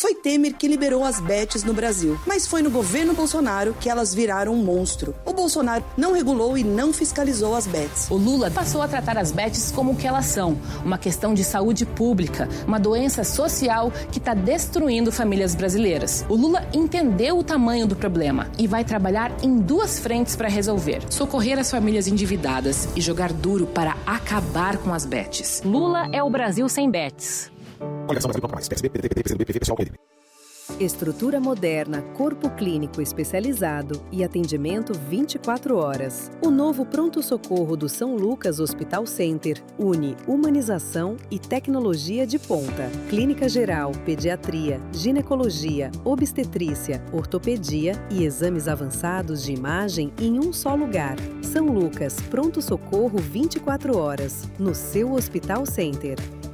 Foi Temer que liberou as bets no Brasil, mas foi no governo Bolsonaro que elas viraram um monstro. O Bolsonaro não regulou e não fiscalizou as bets. O Lula passou a tratar as bets como o que elas são, uma questão de saúde pública, uma doença social que está destruindo famílias brasileiras. O Lula entendeu o tamanho do problema e vai trabalhar em duas frentes para resolver: socorrer as famílias endividadas e jogar duro para acabar com as bets. Lula é o Brasil sem bets. Estrutura moderna, corpo clínico especializado e atendimento 24 horas. O novo pronto-socorro do São Lucas Hospital Center une humanização e tecnologia de ponta. Clínica geral, pediatria, ginecologia, obstetrícia, ortopedia e exames avançados de imagem em um só lugar. São Lucas, pronto-socorro 24 horas, no seu Hospital Center.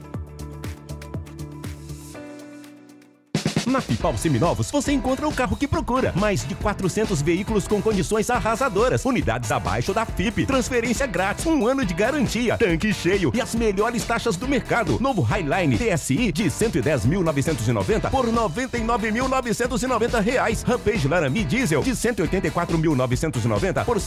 Na Fipal Seminovos, você encontra o carro que procura. Mais de 400 veículos com condições arrasadoras. Unidades abaixo da FIP. Transferência grátis. 1 ano de garantia. Tanque cheio. E as melhores taxas do mercado. Novo Highline TSI de R$ 110.990 por R$ 99.990. Rampage Laramie Diesel de R$ 184.990 por R$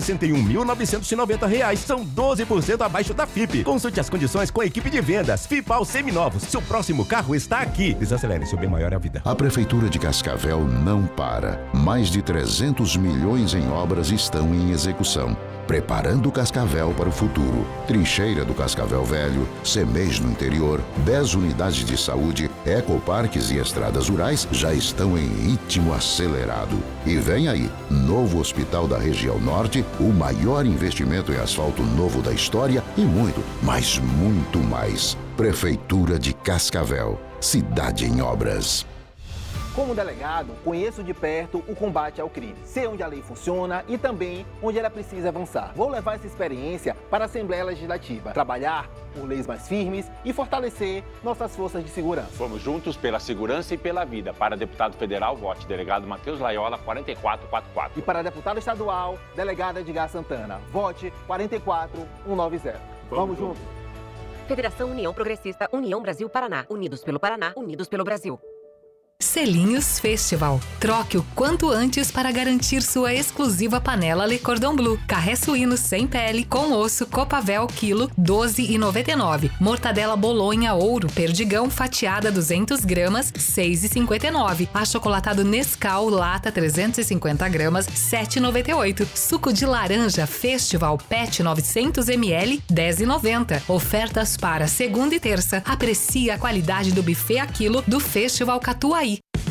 161.990. São 12% abaixo da FIP. Consulte as condições com a equipe de vendas. Fipal Seminovos. Seu próximo carro está aqui. Desacelere, seu bem maior é a vida. A Prefeitura de Cascavel não para. Mais de 300 milhões em obras estão em execução, preparando Cascavel para o futuro. Trincheira do Cascavel Velho, CEMEIS no interior, 10 unidades de saúde, ecoparques e estradas rurais já estão em ritmo acelerado. E vem aí, novo hospital da região norte, o maior investimento em asfalto novo da história e muito, mas muito mais. Prefeitura de Cascavel, cidade em obras. Como delegado, conheço de perto o combate ao crime. Sei onde a lei funciona e também onde ela precisa avançar. Vou levar essa experiência para a Assembleia Legislativa, trabalhar por leis mais firmes e fortalecer nossas forças de segurança. Vamos juntos pela segurança e pela vida. Para deputado federal, vote delegado Matheus Laiola, 4444. E para deputado estadual, delegado Edgar Santana, vote 44190. Vamos juntos. Federação União Progressista, União Brasil Paraná. Unidos pelo Paraná, unidos pelo Brasil. Selinhos Festival. Troque o quanto antes para garantir sua exclusiva panela Le Cordon Bleu. Carré suíno sem pele, com osso, Copavel, quilo, R$ 12,99. Mortadela Bolonha Ouro, perdigão, fatiada 200 gramas, R$ 6,59. Achocolatado Nescau, lata 350 gramas, R$ 7,98. Suco de laranja Festival PET 900 ml, R$ 10,90. Ofertas para segunda e terça. Aprecie a qualidade do buffet a quilo do Festival Catuaí.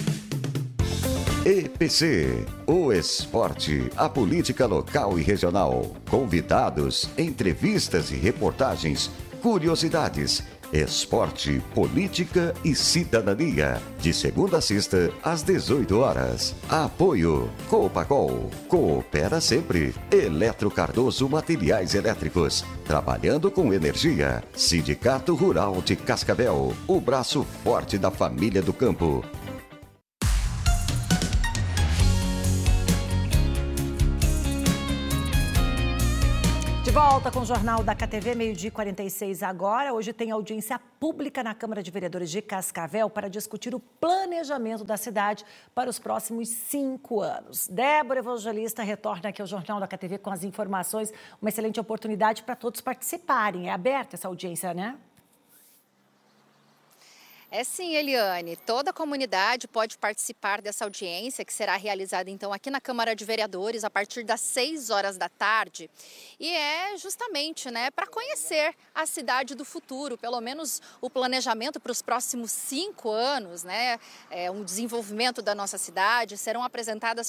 EPC, o esporte, a política local e regional, convidados, entrevistas e reportagens, curiosidades, esporte, política e cidadania, de segunda a sexta às 18 horas. Apoio Copacol, coopera sempre. Eletro Cardoso Materiais Elétricos, trabalhando com energia. Sindicato Rural de Cascavel, o braço forte da família do campo. Volta com o Jornal da KTV, 12h46 agora. Hoje tem audiência pública na Câmara de Vereadores de Cascavel para discutir o planejamento da cidade para os próximos 5 anos. Débora Evangelista retorna aqui ao Jornal da KTV com as informações. Uma excelente oportunidade para todos participarem. É aberta essa audiência, né? É sim, Eliane. Toda a comunidade pode participar dessa audiência que será realizada então aqui na Câmara de Vereadores a partir das 6 horas da tarde. E é justamente, para conhecer a cidade do futuro, pelo menos o planejamento para os próximos 5 anos, um desenvolvimento da nossa cidade. Serão apresentadas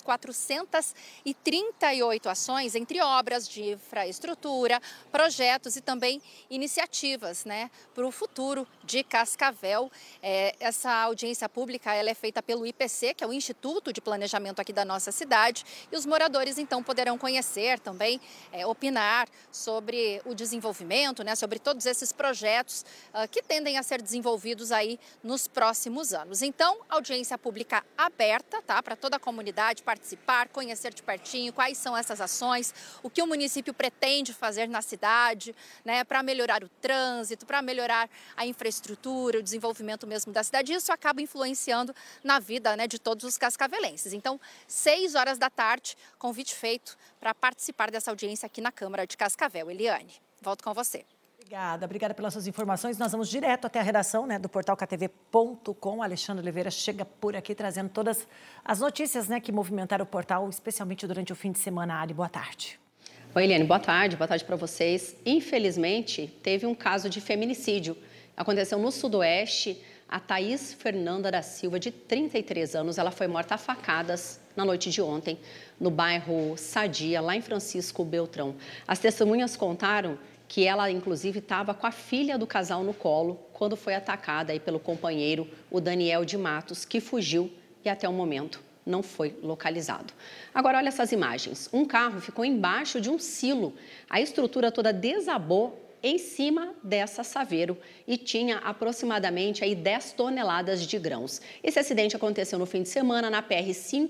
438 ações entre obras de infraestrutura, projetos e também iniciativas, para o futuro de Cascavel. Essa audiência pública ela é feita pelo IPC, que é o Instituto de Planejamento aqui da nossa cidade, e os moradores então poderão conhecer também, opinar sobre o desenvolvimento, sobre todos esses projetos que tendem a ser desenvolvidos aí nos próximos anos. Então, audiência pública aberta, para toda a comunidade participar, conhecer de pertinho quais são essas ações, o que o município pretende fazer na cidade, para melhorar o trânsito, para melhorar a infraestrutura, o desenvolvimento centro mesmo da cidade. Isso acaba influenciando na vida, né, de todos os cascavelenses. Então, 6 horas da tarde, convite feito para participar dessa audiência aqui na Câmara de Cascavel. Eliane, volto com você. Obrigada pelas suas informações. Nós vamos direto até a redação, né, do portal ktv.com. Alexandre Oliveira chega por aqui trazendo todas as notícias, né, que movimentaram o portal, especialmente durante o fim de semana. Ali, boa tarde. Oi, Eliane, boa tarde para vocês. Infelizmente, teve um caso de feminicídio. Aconteceu no Sudoeste. A Thaís Fernanda da Silva, de 33 anos, ela foi morta a facadas na noite de ontem, no bairro Sadia, lá em Francisco Beltrão. As testemunhas contaram que ela, inclusive, estava com a filha do casal no colo quando foi atacada aí pelo companheiro, o Daniel de Matos, que fugiu e até o momento não foi localizado. Agora, olha essas imagens. Um carro ficou embaixo de um silo. A estrutura toda desabou em cima dessa saveiro e tinha aproximadamente aí 10 toneladas de grãos. Esse acidente aconteceu no fim de semana na PR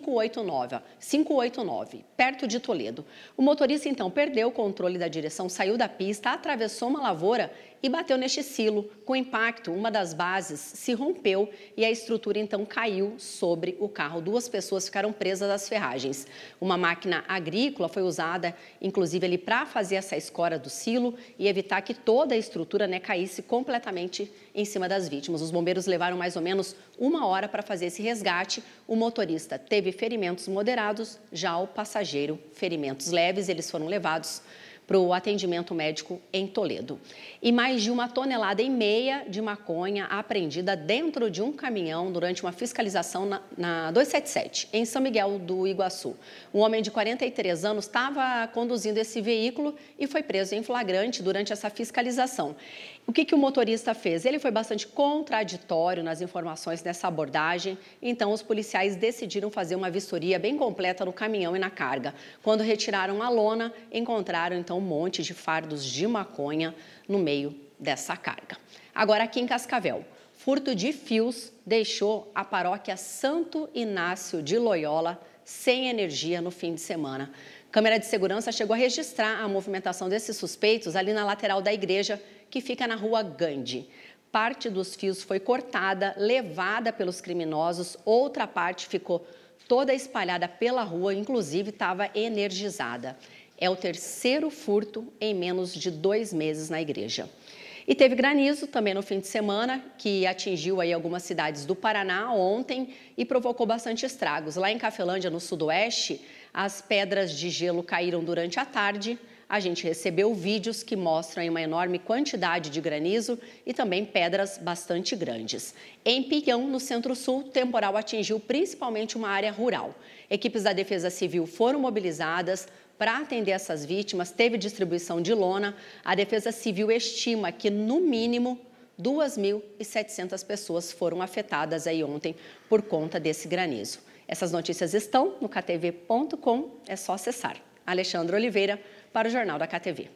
589, perto de Toledo. O motorista, então, perdeu o controle da direção, saiu da pista, atravessou uma lavoura e bateu neste silo. Com impacto, uma das bases se rompeu e a estrutura, então, caiu sobre o carro. 2 pessoas ficaram presas às ferragens. Uma máquina agrícola foi usada, inclusive, ali para fazer essa escora do silo e evitar que toda a estrutura, né, caísse completamente em cima das vítimas. Os bombeiros levaram mais ou menos 1 hora para fazer esse resgate. O motorista teve ferimentos moderados, já o passageiro, ferimentos leves. Eles foram levados para o atendimento médico em Toledo. E mais de 1,5 toneladas de maconha apreendida dentro de um caminhão durante uma fiscalização na 277, em São Miguel do Iguaçu. Um homem de 43 anos estava conduzindo esse veículo e foi preso em flagrante durante essa fiscalização. O que o motorista fez? Ele foi bastante contraditório nas informações dessa abordagem, então os policiais decidiram fazer uma vistoria bem completa no caminhão e na carga. Quando retiraram a lona, encontraram então um monte de fardos de maconha no meio dessa carga. Agora aqui em Cascavel, furto de fios deixou a paróquia Santo Inácio de Loyola sem energia no fim de semana. Câmera de segurança chegou a registrar a movimentação desses suspeitos ali na lateral da igreja, que fica na rua Gandhi. Parte dos fios foi cortada, levada pelos criminosos, outra parte ficou toda espalhada pela rua, inclusive estava energizada. É o 3º furto em menos de 2 meses na igreja. E teve granizo também no fim de semana, que atingiu aí algumas cidades do Paraná ontem e provocou bastante estragos. Lá em Cafelândia, no Sudoeste, as pedras de gelo caíram durante a tarde. A gente recebeu vídeos que mostram uma enorme quantidade de granizo e também pedras bastante grandes. Em Pião, no Centro-Sul, o temporal atingiu principalmente uma área rural. Equipes da Defesa Civil foram mobilizadas para atender essas vítimas, teve distribuição de lona. A Defesa Civil estima que, no mínimo, 2.700 pessoas foram afetadas aí ontem por conta desse granizo. Essas notícias estão no ktv.com, é só acessar. Alexandre Oliveira, para o Jornal da KTV.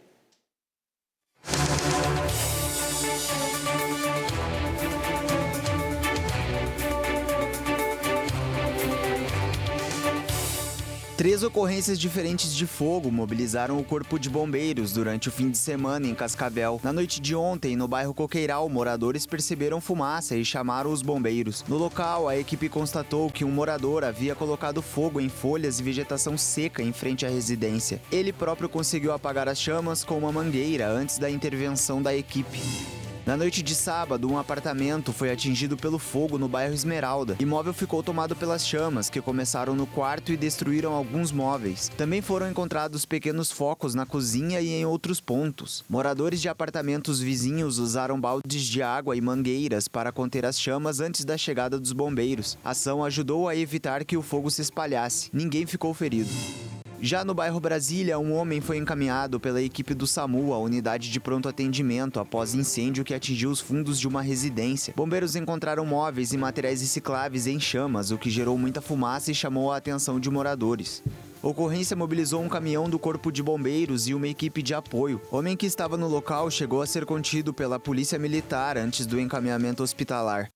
Três ocorrências diferentes de fogo mobilizaram o Corpo de Bombeiros durante o fim de semana em Cascavel. Na noite de ontem, no bairro Coqueiral, moradores perceberam fumaça e chamaram os bombeiros. No local, a equipe constatou que um morador havia colocado fogo em folhas e vegetação seca em frente à residência. Ele próprio conseguiu apagar as chamas com uma mangueira antes da intervenção da equipe. Na noite de sábado, um apartamento foi atingido pelo fogo no bairro Esmeralda. O imóvel ficou tomado pelas chamas, que começaram no quarto e destruíram alguns móveis. Também foram encontrados pequenos focos na cozinha e em outros pontos. Moradores de apartamentos vizinhos usaram baldes de água e mangueiras para conter as chamas antes da chegada dos bombeiros. A ação ajudou a evitar que o fogo se espalhasse. Ninguém ficou ferido. Já no bairro Brasília, um homem foi encaminhado pela equipe do SAMU, a unidade de pronto atendimento, após incêndio que atingiu os fundos de uma residência. Bombeiros encontraram móveis e materiais recicláveis em chamas, o que gerou muita fumaça e chamou a atenção de moradores. A ocorrência mobilizou um caminhão do Corpo de Bombeiros e uma equipe de apoio. O homem que estava no local chegou a ser contido pela Polícia Militar antes do encaminhamento hospitalar.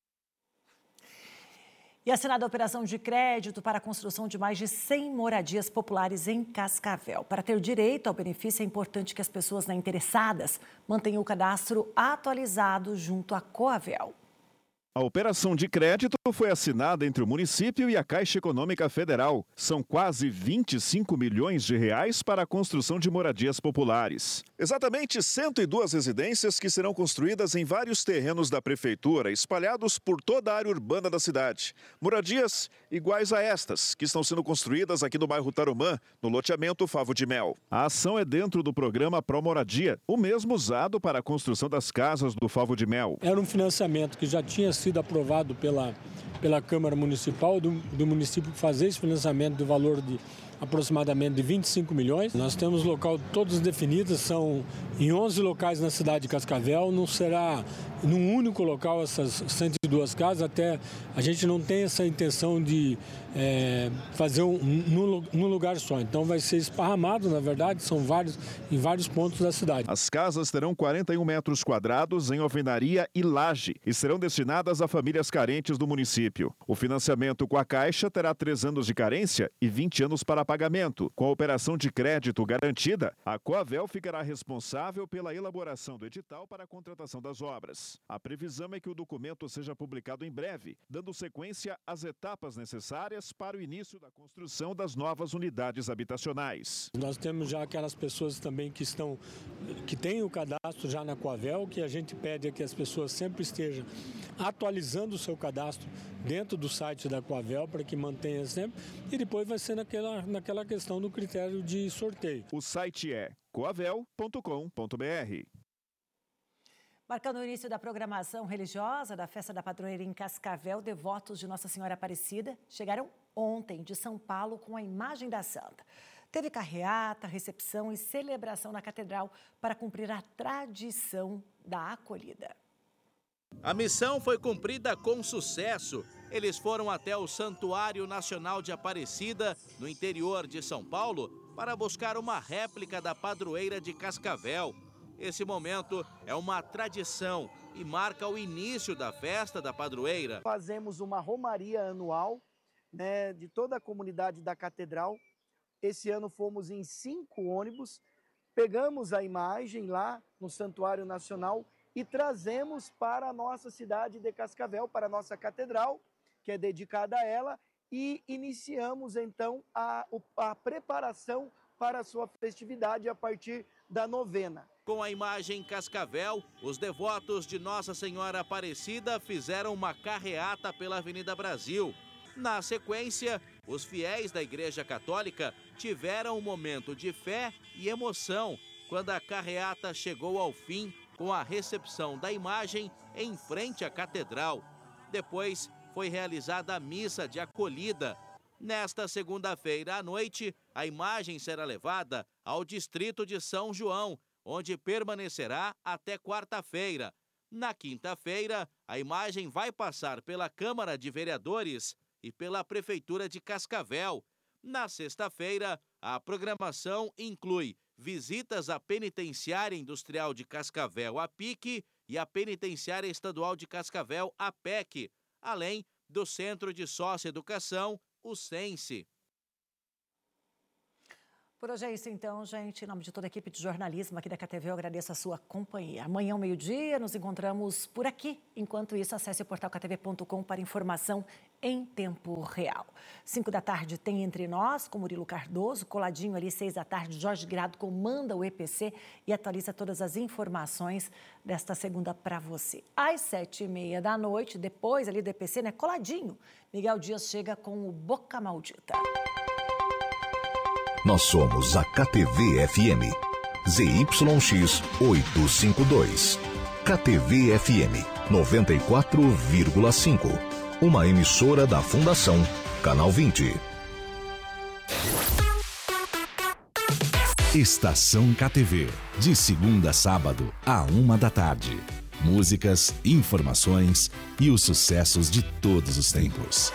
E assinada a operação de crédito para a construção de mais de 100 moradias populares em Cascavel. Para ter direito ao benefício, é importante que as pessoas interessadas mantenham o cadastro atualizado junto à Coavel. A operação de crédito foi assinada entre o município e a Caixa Econômica Federal. São quase 25 milhões de reais para a construção de moradias populares. Exatamente 102 residências que serão construídas em vários terrenos da prefeitura, espalhados por toda a área urbana da cidade. Moradias iguais a estas, que estão sendo construídas aqui no bairro Tarumã, no loteamento Favo de Mel. A ação é dentro do programa Pro Moradia, o mesmo usado para a construção das casas do Favo de Mel. Era um financiamento que já tinha sido aprovado pela Câmara Municipal do município fazer esse financiamento do valor de aproximadamente de 25 milhões. Nós temos local todos definidos, são em 11 locais na cidade de Cascavel, não será num único local essas 102 casas, até a gente não tem essa intenção de fazer num lugar só. Então vai ser esparramado, na verdade, são em vários pontos da cidade. As casas terão 41 metros quadrados em alvenaria e laje e serão destinadas a famílias carentes do município. O financiamento com a Caixa terá 3 anos de carência e 20 anos para pagamento. Com a operação de crédito garantida, a Coavel ficará responsável pela elaboração do edital para a contratação das obras. A previsão é que o documento seja publicado em breve, dando sequência às etapas necessárias para o início da construção das novas unidades habitacionais. Nós temos já aquelas pessoas também que têm o cadastro já na Coavel, que a gente pede que as pessoas sempre estejam atualizando o seu cadastro dentro do site da Coavel para que mantenha sempre, e depois vai ser naquela questão do critério de sorteio. O site é coavel.com.br. Marcando o início da programação religiosa da Festa da Padroeira em Cascavel, devotos de Nossa Senhora Aparecida chegaram ontem de São Paulo com a imagem da Santa. Teve carreata, recepção e celebração na Catedral para cumprir a tradição da acolhida. A missão foi cumprida com sucesso. Eles foram até o Santuário Nacional de Aparecida, no interior de São Paulo, para buscar uma réplica da padroeira de Cascavel. Esse momento é uma tradição e marca o início da festa da padroeira. Fazemos uma romaria anual, de toda a comunidade da Catedral. Esse ano fomos em 5 ônibus, pegamos a imagem lá no Santuário Nacional e trazemos para a nossa cidade de Cascavel, para a nossa catedral, que é dedicada a ela, e iniciamos então a preparação para a sua festividade a partir da novena. Com a imagem em Cascavel, os devotos de Nossa Senhora Aparecida fizeram uma carreata pela Avenida Brasil. Na sequência, os fiéis da Igreja Católica tiveram um momento de fé e emoção quando a carreata chegou ao fim com a recepção da imagem em frente à Catedral. Depois foi realizada a missa de acolhida. Nesta segunda-feira à noite, a imagem será levada ao distrito de São João, onde permanecerá até quarta-feira. Na quinta-feira, a imagem vai passar pela Câmara de Vereadores e pela Prefeitura de Cascavel. Na sexta-feira, a programação inclui visitas à Penitenciária Industrial de Cascavel, a PIC, e à Penitenciária Estadual de Cascavel, a PEC, além do Centro de Socioeducação, o SENSE. Por hoje é isso então, gente. Em nome de toda a equipe de jornalismo aqui da KTV, eu agradeço a sua companhia. Amanhã, ao meio-dia, nos encontramos por aqui. Enquanto isso, acesse o portal ktv.com para informação em tempo real. 5 da tarde tem Entre Nós, com Murilo Cardoso. Coladinho ali, 6 da tarde, Jorge Grado comanda o EPC e atualiza todas as informações desta segunda para você. Às 7h30 da noite, depois ali do EPC, coladinho, Miguel Dias chega com o Boca Maldita. Nós somos a KTV-FM, ZYX 852. KTV-FM 94,5. Uma emissora da Fundação Canal 20. Estação KTV, de segunda a sábado, à 1 da tarde. Músicas, informações e os sucessos de todos os tempos.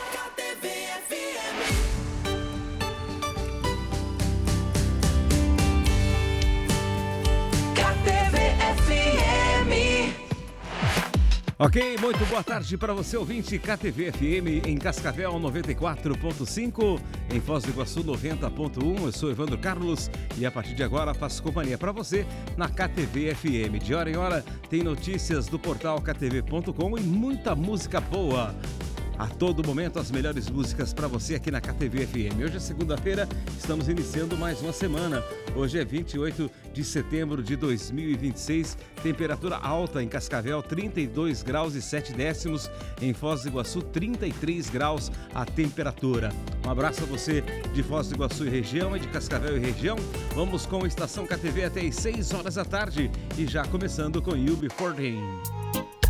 Ok, muito boa tarde para você, ouvinte. KTV FM em Cascavel 94.5, em Foz do Iguaçu 90.1. Eu sou Evandro Carlos e a partir de agora faço companhia para você na KTV FM. De hora em hora tem notícias do portal ktv.com e muita música boa. A todo momento, as melhores músicas para você aqui na KTV FM. Hoje é segunda-feira, estamos iniciando mais uma semana. Hoje é 28 de setembro de 2026. Temperatura alta em Cascavel, 32 graus e 7 décimos. Em Foz do Iguaçu, 33 graus a temperatura. Um abraço a você de Foz do Iguaçu e região e de Cascavel e região. Vamos com a Estação KTV até às 6 horas da tarde. E já começando com You Before Them.